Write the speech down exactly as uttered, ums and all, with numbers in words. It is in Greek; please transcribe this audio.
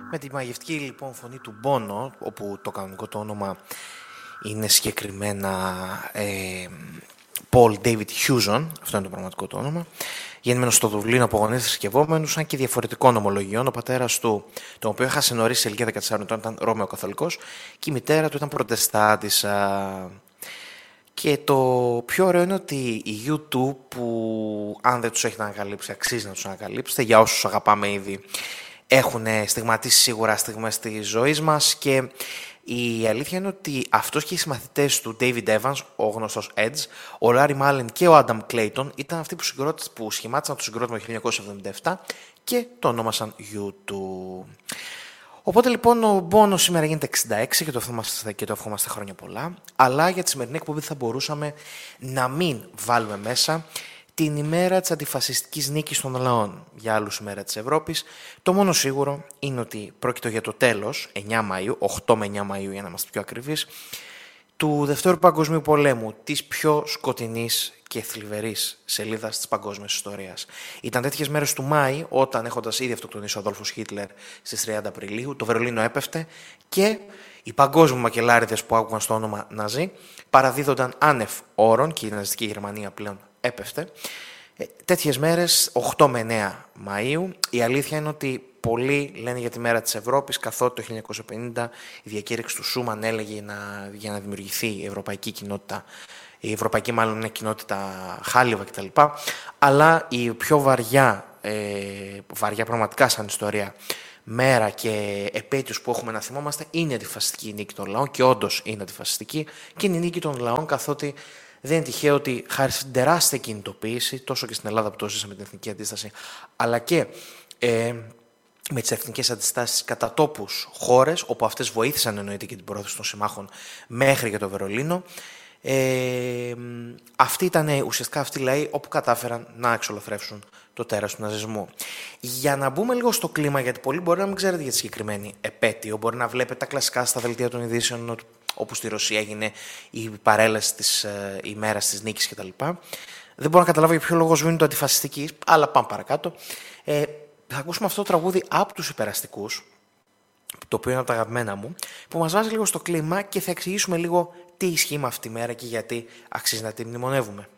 Με τη μαγευτική λοιπόν φωνή του Bono, όπου το κανονικό το όνομα είναι συγκεκριμένα ε, Paul David Hewson, αυτό είναι το πραγματικό το όνομα, γεννημένος στο Δουβλίνο από γονείς θρησκευόμενους, αν και διαφορετικών ομολογιών. Ο πατέρας του, τον οποίο έχασε νωρίς σε ηλικία δεκατεσσάρων ετών, ήταν Ρώμαιο Καθολικός και η μητέρα του ήταν Προτεστάντισσα. Και το πιο ωραίο είναι ότι η γιου τιούμπ, που αν δεν τους έχετε ανακαλύψει, αξίζει να τους ανακαλύψετε, για όσους αγαπάμε ήδη, έχουν στιγματίσει σίγουρα στιγμές της ζωής μας. Και η αλήθεια είναι ότι αυτός και οι συμμαθητές του David Evans, ο γνωστός Edge, ο Larry Mullen και ο Adam Clayton ήταν αυτοί που, που σχημάτισαν το συγκρότημα το χίλια εννιακόσια εβδομήντα επτά και το ονόμασαν γιου τιούμπ. Οπότε λοιπόν ο Bono σήμερα γίνεται εξήντα έξι και το, ευχόμαστε, και το ευχόμαστε χρόνια πολλά, αλλά για τη σημερινή εκπομπή θα μπορούσαμε να μην βάλουμε μέσα την ημέρα της αντιφασιστικής νίκης των λαών, για άλλους ημέρα της Ευρώπης. Το μόνο σίγουρο είναι ότι πρόκειται για το τέλος, εννιά Μαΐου, οκτώ με εννιά Μαΐου για να είμαστε πιο ακριβείς, του Δευτέρου Παγκοσμίου Πολέμου, της πιο σκοτεινής και θλιβερής σελίδας της παγκόσμιας ιστορίας. Ήταν τέτοιες μέρες του Μάη, όταν έχοντας ήδη αυτοκτονήσει ο Αδόλφος Χίτλερ στις τριάντα Απριλίου, το Βερολίνο έπεφτε και οι παγκόσμιοι μακελάριδες που άκουγαν στο όνομα Ναζί παραδίδονταν άνευ όρων και η ναζιστική Γερμανία πλέον έπεφτε. Ε, τέτοιες μέρες, οκτώ με εννιά Μαΐου, η αλήθεια είναι ότι πολλοί λένε για τη μέρα της Ευρώπης, καθότι το χίλια εννιακόσια πενήντα η διακήρυξη του Σούμαν έλεγε να, για να δημιουργηθεί η ευρωπαϊκή κοινότητα, η ευρωπαϊκή μάλλον είναι κοινότητα χάλιβα κτλ. Αλλά η πιο βαριά, ε, βαριά πραγματικά σαν ιστορία, μέρα και επέτειος που έχουμε να θυμόμαστε είναι η αντιφασιστική νίκη των λαών, και όντως είναι αντιφασιστική, και είναι η νίκη των λαών, καθότι δεν είναι τυχαίο ότι χάρη στην τεράστια κινητοποίηση, τόσο και στην Ελλάδα που το ζήσαμε την εθνική αντίσταση, αλλά και ε, με τις εθνικές αντιστάσεις κατά τόπους χώρες, όπου αυτές βοήθησαν εννοείται και την πρόθεση των συμμάχων μέχρι και το Βερολίνο, ε, αυτοί ήταν ουσιαστικά αυτοί οι λαοί όπου κατάφεραν να εξολοθρεύσουν το τέρας του ναζισμού. Για να μπούμε λίγο στο κλίμα, γιατί πολλοί μπορεί να μην ξέρετε για τη συγκεκριμένη επέτειο, μπορεί να βλέπετε τα κλασικά στα δελτία των ειδήσεων, όπου στη Ρωσία έγινε η παρέλαση της ε, ημέρας της νίκης κτλ. Δεν μπορώ να καταλάβω για ποιο λόγο σβήνουν το αντιφασιστική, αλλά πάμε παρακάτω. Ε, θα ακούσουμε αυτό το τραγούδι από τους Υπεραστικούς, το οποίο είναι από τα αγαπημένα μου, που μας βάζει λίγο στο κλίμα και θα εξηγήσουμε λίγο τι ισχύει με αυτή τη μέρα και γιατί αξίζει να τη μνημονεύουμε.